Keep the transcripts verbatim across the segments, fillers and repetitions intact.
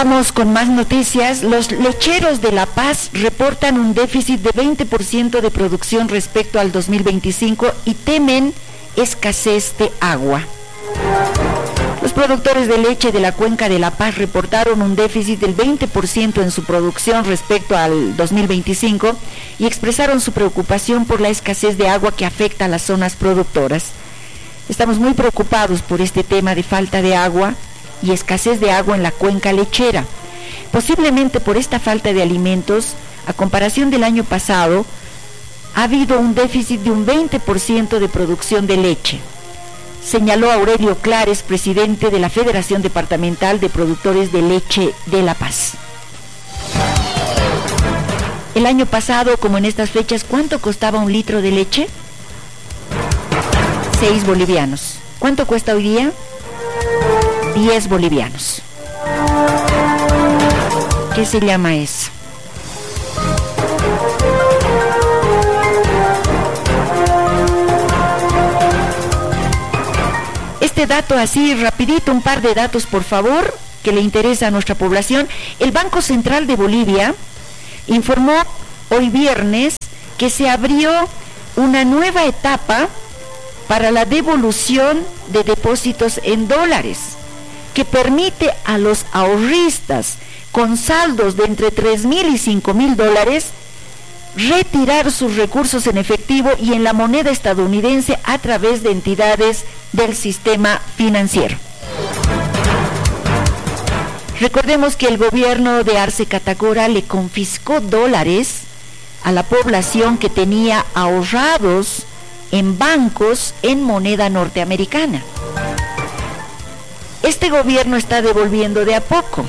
Vamos con más noticias. Los lecheros de La Paz reportan un déficit de veinte por ciento de producción respecto al dos mil veinticinco y temen escasez de agua. Los productores de leche de la cuenca de La Paz reportaron un déficit del veinte por ciento en su producción respecto al dos mil veinticinco y expresaron su preocupación por la escasez de agua que afecta a las zonas productoras. Estamos muy preocupados por este tema de falta de agua y escasez de agua en la cuenca lechera. Posiblemente por esta falta de alimentos, a comparación del año pasado, ha habido un déficit de un veinte por ciento de producción de leche, señaló Aurelio Clares, presidente de la Federación Departamental de Productores de Leche de La Paz. El año pasado, como en estas fechas, ¿cuánto costaba un litro de leche? Seis bolivianos. ¿Cuánto cuesta hoy día? diez bolivianos. ¿Qué se llama eso? Este dato así rapidito, un par de datos por favor, que le interesa a nuestra población. El Banco Central de Bolivia informó hoy viernes que se abrió una nueva etapa para la devolución de depósitos en dólares, que permite a los ahorristas con saldos de entre tres mil y cinco mil dólares retirar sus recursos en efectivo y en la moneda estadounidense a través de entidades del sistema financiero. Recordemos que el gobierno de Arce Catacora le confiscó dólares a la población que tenía ahorrados en bancos en moneda norteamericana. Este gobierno está devolviendo de a poco.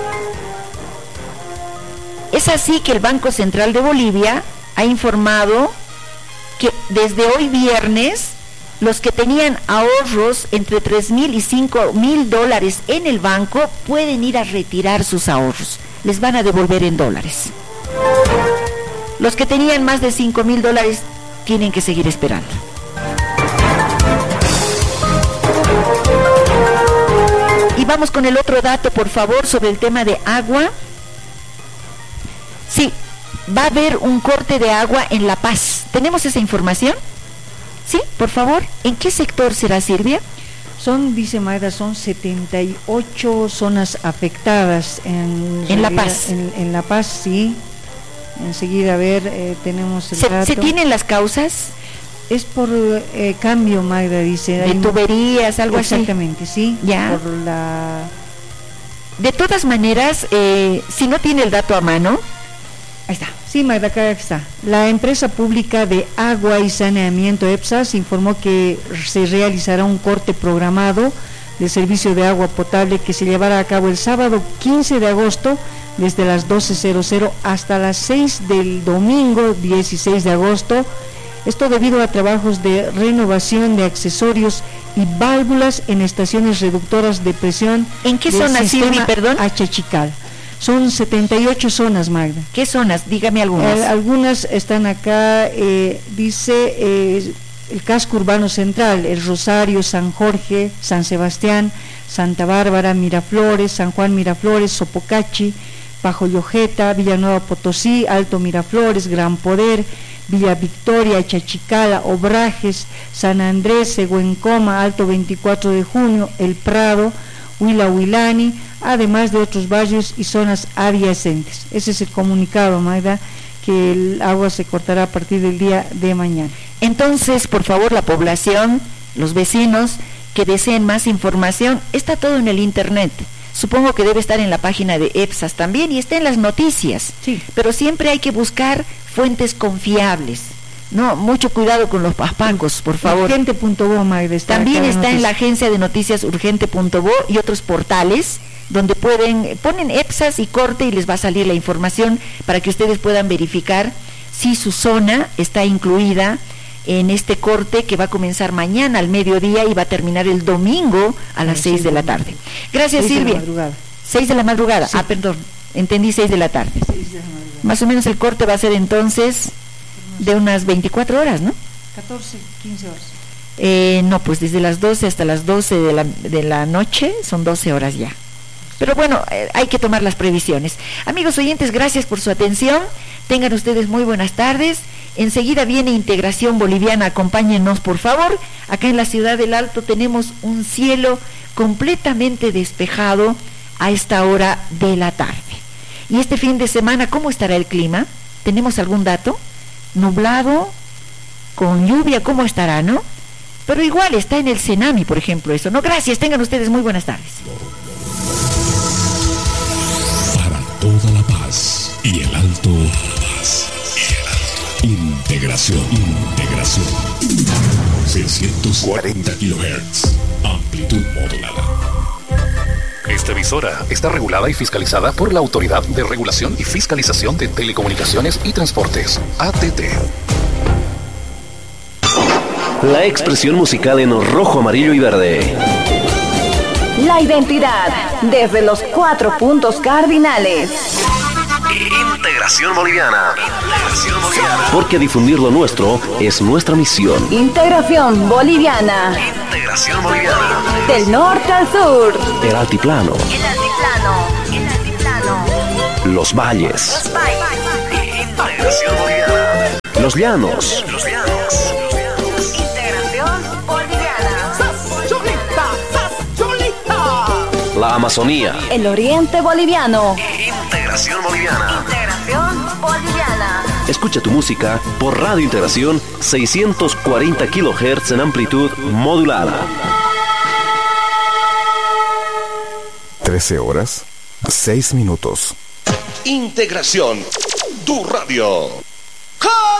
Es así que el Banco Central de Bolivia ha informado que desde hoy viernes los que tenían ahorros entre tres mil y cinco mil dólares en el banco pueden ir a retirar sus ahorros. Les van a devolver en dólares. Los que tenían más de cinco mil dólares tienen que seguir esperando. Y vamos con el otro dato, por favor, sobre el tema de agua. Sí, va a haber un corte de agua en La Paz. ¿Tenemos esa información? Sí, por favor. ¿En qué sector será, Silvia? Son, dice Magda, son setenta y ocho zonas afectadas en, en La Paz. En, en La Paz, sí. Enseguida, a ver, eh, tenemos el ¿Se, dato. ¿Se tienen las causas? Es por eh, cambio, Magda, dice. De tuberías, algo exactamente, así. Exactamente, sí. Ya. Por la... De todas maneras, eh, si no tiene el dato a mano... Ahí está. Sí, Magda, acá está. La empresa pública de agua y saneamiento EPSAS informó que se realizará un corte programado del servicio de agua potable que se llevará a cabo el sábado quince de agosto desde las doce hasta las seis del domingo dieciséis de agosto. Esto debido a trabajos de renovación de accesorios y válvulas en estaciones reductoras de presión. ¿En qué zona, Silvi, perdón? Achachical. Son setenta y ocho zonas, Magda. ¿Qué zonas? Dígame algunas. Eh, algunas están acá, eh, dice eh, el casco urbano central, el Rosario, San Jorge, San Sebastián, Santa Bárbara, Miraflores, San Juan Miraflores, Sopocachi, Bajo Yojeta, Villanueva Potosí, Alto Miraflores, Gran Poder, Villa Victoria, Chachicala, Obrajes, San Andrés, Seguencoma, Alto veinticuatro de junio, El Prado, Huila Huilani, además de otros barrios y zonas adyacentes. Ese es el comunicado, Magda, que el agua se cortará a partir del día de mañana. Entonces, por favor, la población, los vecinos que deseen más información, está todo en el internet. Supongo que debe estar en la página de EPSAS también y está en las noticias. Sí. Pero siempre hay que buscar fuentes confiables. No, mucho cuidado con los paspangos, por favor. Urgente punto bo, Magda, está también está noticia. En la agencia de noticias urgente punto bo y otros portales donde pueden, ponen EPSAS y corte y les va a salir la información para que ustedes puedan verificar si su zona está incluida en este corte que va a comenzar mañana al mediodía y va a terminar el domingo a las seis de la tarde. Gracias, Silvia. Seis de la madrugada. Sí. Ah, perdón, entendí seis de la tarde. Seis de la madrugada. Más o menos el corte va a ser entonces de unas veinticuatro horas, ¿no? catorce, quince horas. Eh, no, pues desde las doce hasta las doce de la, de la noche son doce horas ya. Pero bueno, eh, hay que tomar las previsiones. Amigos oyentes, gracias por su atención. Tengan ustedes muy buenas tardes. Enseguida viene Integración Boliviana. Acompáñennos, por favor. Acá en la ciudad del Alto tenemos un cielo completamente despejado a esta hora de la tarde. Y este fin de semana, ¿cómo estará el clima? ¿Tenemos algún dato? ¿Nublado? ¿Con lluvia? ¿Cómo estará, no? Pero igual está en el Senami, por ejemplo, eso, ¿no? Gracias, tengan ustedes muy buenas tardes. Para toda La Paz y el Alto. Paz y el Alto. Integración, integración. seiscientos cuarenta kilohertz. Amplitud modulada. Esta emisora está regulada y fiscalizada por la Autoridad de Regulación y Fiscalización de Telecomunicaciones y Transportes, A T T. La expresión musical en rojo, amarillo y verde. La identidad desde los cuatro puntos cardinales. Integración Boliviana. Integración Boliviana. Porque difundir lo nuestro es nuestra misión. Integración Boliviana. Integración Boliviana. Del norte al sur. El altiplano. El altiplano. El altiplano. Los valles. Los valles. Integración Boliviana. Los llanos. Los llanos. La Amazonía. El oriente boliviano. Integración Boliviana. Integración Boliviana. Escucha tu música por Radio Integración, seiscientos cuarenta kilohertz en amplitud modulada. trece horas, seis minutos. Integración, tu radio.